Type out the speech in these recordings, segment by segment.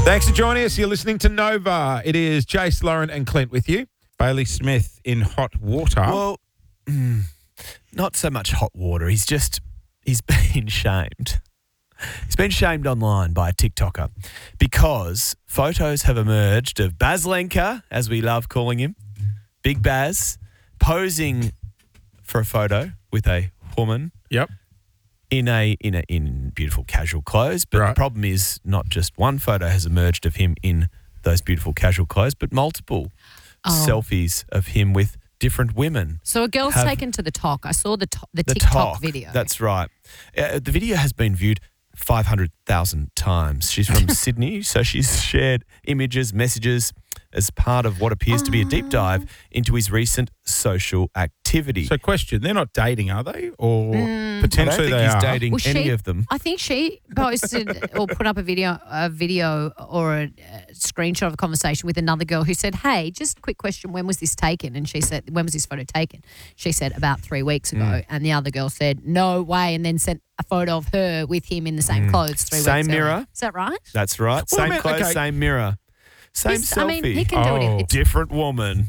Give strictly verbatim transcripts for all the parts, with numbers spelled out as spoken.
Thanks for joining us. You're listening to Nova. It is Jace, Lauren and Clint with you. Bailey Smith in hot water. Well, mm, not so much hot water. He's just, he's been shamed. He's been shamed online by a TikToker because photos have emerged of Baz Lenka, as we love calling him, Big Baz, posing for a photo with a woman. Yep. In a in a in beautiful casual clothes, but Right. the problem is not just one photo has emerged of him in those beautiful casual clothes, but multiple Oh. selfies of him with different women. So a girl's have- taken to the talk. I saw the to- the, The TikTok talk, video. That's right. Uh, the video has been viewed five hundred thousand times. She's from Sydney, so she's shared images, messages as part of what appears to be a deep dive into his recent social activity. So, question: they're not dating, are they? Or Mm. I potentially don't think they he's are. dating Well, any she- of them. I think she posted or put up a video, a video or a, uh screenshot of a conversation with another girl who said, "Hey, just a quick question: when was this taken?" And she said, "When was this photo taken?" She said, "About three weeks ago." Mm. And the other girl said, "No way!" And then sent a photo of her with him in the same clothes three Mm. Same weeks. mirror. earlier. Is that right? That's right. Well, I Same mean, clothes, okay. same mirror. Same He's- selfie. I mean, he can do it. Oh. It's, Different woman.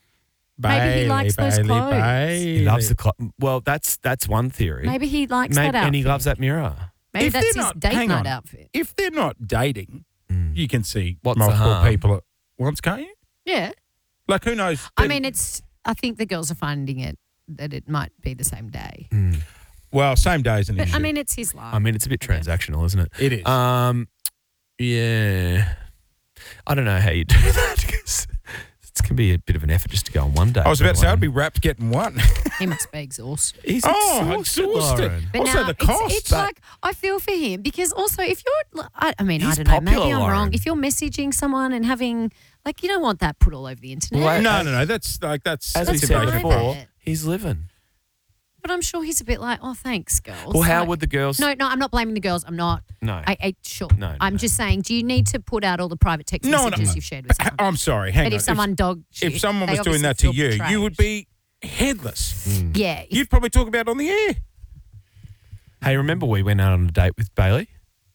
Maybe he likes those Bailey, clothes. Bailey. He loves the clothes. Well, that's that's one theory. maybe he likes Maybe- that outfit. and he loves that mirror. Maybe If that's they're his not- date hang night on. outfit. If they're not dating, Mm. you can see What's the multiple harm? people at once, can't you? Yeah. Like, who knows? I Then- mean, it's. I think the girls are finding it that it might be the same day. Mm. well, same day is an But issue. I mean, it's his life. I mean, it's a bit I guess. transactional, isn't it? it is. Um, yeah. I don't know how you do that because it can be a bit of an effort just to go on one day. I was about to say, I'd be Lauren. wrapped getting one. He must be exhausted. He's Oh, exhausted, exhausted. Lauren. But Also, now the it's- cost, It's, but- like I feel for him because also if you're, I, I mean, I He's don't know, maybe popular, I'm Lauren. wrong. If you're messaging someone and having, like, you don't want that put all over the internet. Well, no, no, no. That's like that's. As that's we said fine, before, but- he's living. But I'm sure he's a bit like, oh, thanks, girls. Well, how Like- would the girls? No, no, I'm not blaming the girls. I'm not. No. I, I sure. No, no, I'm no. just saying, do you need to put out all the private text No, no, messages no. you've shared with Ha- someone? I'm sorry. Hang But on. if someone dogged if you, someone they was doing obviously that to feel you, betrayed. you would be headless. Yeah. if- You'd probably talk about it on the air. Hey, remember we went out on a date with Bailey?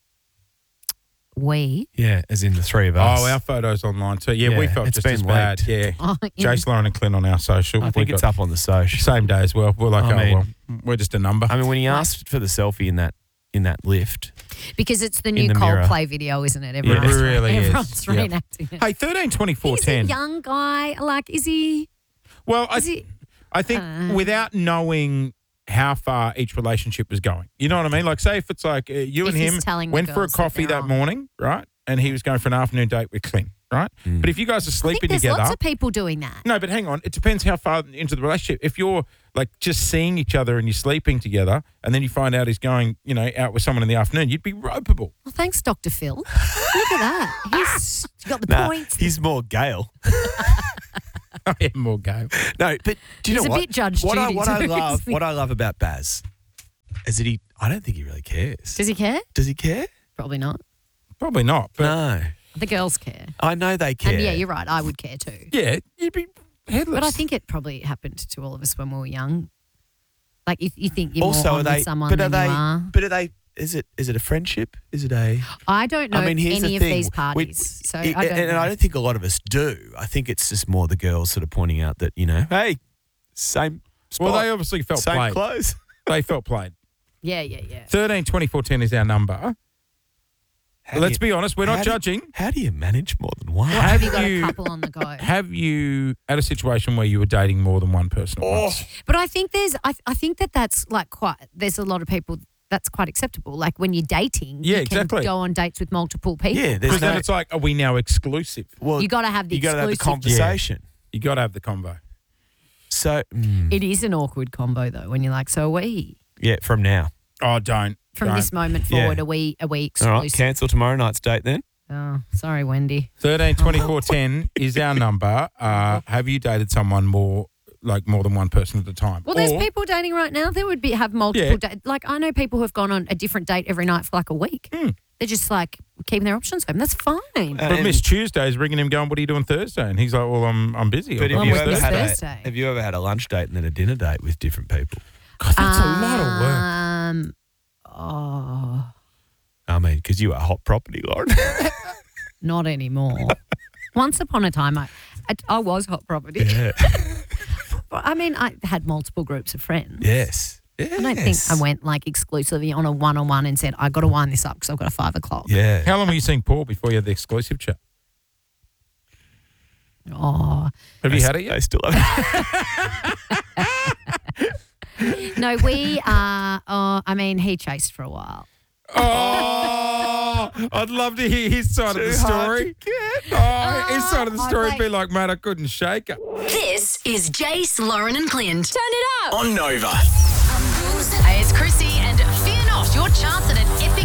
we. Yeah, as in the three of us. Oh, our photos online too. Yeah, we Yeah, felt it's just been as bad. leaked. Yeah. Oh, yeah. Jace, Lauren and Clint on our social. I We think it's got up on the social. same day as well. We're like, I oh, mean- well, we're just a number. I mean, when he asked for the selfie in that in that lift, Because it's the In new the mirror. Coldplay video, isn't it? Yeah, it Everyone's, really is. everyone's Yep. reenacting it. Hey, thirteen twenty-four He's ten. a young guy. Like, is he? Well, I, Is he? I think Uh. without knowing how far each relationship was going, you know what I mean? Like, say if it's like uh, you If and he's him telling the went for a girls that coffee they're that on. morning, right? And he was going for an afternoon date with Clint, right? Mm. But if you guys are I think sleeping there's together, lots of people doing that. no, but hang on. It depends how far into the relationship. If you're like just seeing each other and you're sleeping together, and then you find out he's going, you know, out with someone in the afternoon, you'd be ropeable. Well, thanks, Doctor Phil. Look at that. He's got the nah, points. he's more Gale. I am more game. No, but do you He's know a what? bit Judge what I Judy what I too, love isn't he? what I love about Baz is that he. I don't think he really cares. Does he care? Does he care? Probably not. Probably not, but No. The girls care. I know they care. And yeah, you're right. I would care too. yeah, you'd be headless. But I think it probably happened to all of us when we were young. Like, if you think you're also, more are on they? with someone But are than they? you are. But are they? Is it? Is it a friendship? Is it a? I don't know I mean, here's any the of thing. these We- parties. so it- I don't and know. I don't think a lot of us do. I think it's just more the girls sort of pointing out that you know, hey, same. Spot, well, they obviously felt same played. clothes. They felt played. yeah, yeah, yeah. thirteen twenty-four ten is our number. How do Let's you- be honest, we're how not do you- judging. How do you manage more than one? What, have you Have got you- a couple on the go? Have you had a situation where you were dating more than one person at Oh, once? But I think there's, I, I think that that's like quite, there's a lot of people that's quite acceptable. Like when you're dating, Yeah, you can exactly. go on dates with multiple people. Yeah, there's Because then no. it's like, are we now exclusive? Well, You got to have the you got to have the exclusive. conversation. You got to have the combo. So mm, It is an awkward combo though when you're like, so are we? yeah, from now. Oh, don't. From don't. this moment Yeah. forward, are we, are we All exclusive? right, cancel tomorrow night's date then. Oh, sorry, Wendy. thirteen twenty-four ten is our number. Uh, have you dated someone more, like more than one person at a time? Well, there's Or- people dating right now. There would be have multiple Yeah. dates. Like I know people who have gone on a different date every night for like a week. Hmm. They're just like keeping their options open. That's fine. Uh, But And- Miss Tuesday's ringing him going, what are you doing Thursday? And he's like, well, I'm I'm busy. But I've have got you, with ever Miss had Thursday. a, have you ever had a lunch date and then a dinner date with different people? God, that's a lot of work. Um, oh, I mean, because you are hot property, Lauren. not anymore. Once upon a time, I, I, I was hot property. Yeah. But, I mean, I had multiple groups of friends. Yes. Yes. I don't think I went like exclusively on a one-on-one and said, I got to wind this up because I've got a five o'clock. Yeah. How long were you seeing Paul before you had the exclusive chat? Oh. Have you They- had it They yet? still have No, we, uh, uh, I mean, he chased for a while. Oh, I'd love to hear his side of the Too hard story. to get. Oh, his side of the Oh, story mate. would be like, mate, I couldn't shake her. This is Jace, Lauren and Clint. Turn it up. On Nova. Hey, it's Chrissy and fear not, your chance